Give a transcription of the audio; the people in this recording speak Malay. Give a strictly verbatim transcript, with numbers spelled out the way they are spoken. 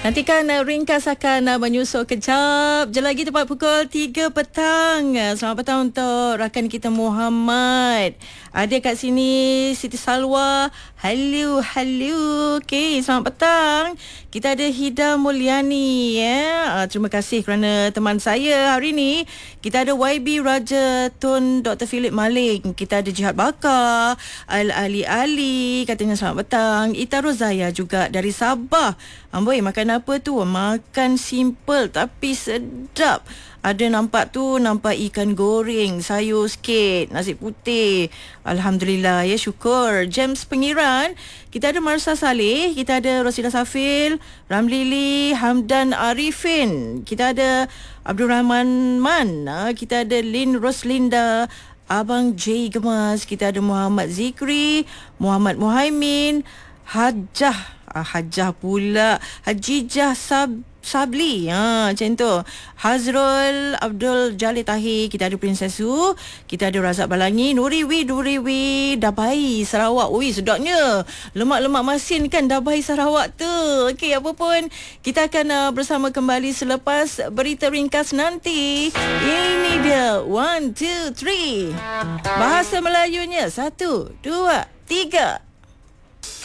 Nantikan uh, ringkas akan uh, menyusul kejap je lagi tepat pukul tiga petang. Uh, selamat petang untuk rakan kita Muhammad. Ada kat sini Siti Salwa. Hello, hello. Okey, selamat petang. Kita ada Hida Mulyani ya. Uh, terima kasih kerana teman saya hari ini. Kita ada Y B Raja Tun Doktor Philip Malik. Kita ada Jihad Bakar, Al Ali Ali katanya selamat petang. Ita Rozaya juga dari Sabah. Amboi, makan apa tu? Makan simple tapi sedap. Ada nampak tu, nampak ikan goreng, sayur sikit, nasi putih. Alhamdulillah, ya syukur. James Pengiran, kita ada Marsa Saleh, kita ada Rosida Safil, Ramlili, Hamdan Arifin, kita ada Abdul Rahman Man, kita ada Lin Roslinda, Abang J Gemas, kita ada Muhammad Zikri, Muhammad Muhaimin, Hajah ah, Hajah pula Hajijah Sab Sabli, ha, macam tu. Hazrul Abdul Jalil Tahir, kita ada Princess Su, kita ada Razak Balangi, Nuriwi, Nuriwi, Dabai Sarawak. Ui, sedapnya. Lemak-lemak masin kan Dabai Sarawak tu. Okey, apa pun, kita akan uh, bersama kembali selepas berita ringkas nanti. Ini dia, one, two, three. Bahasa Melayunya, satu, dua, tiga.